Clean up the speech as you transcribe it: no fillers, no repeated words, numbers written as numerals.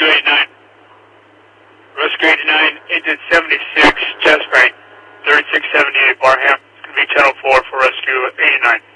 Rescue 89. Rescue 89, engine 76, chest crane, 3678 Barham. It's going to be channel 4 for Rescue 89.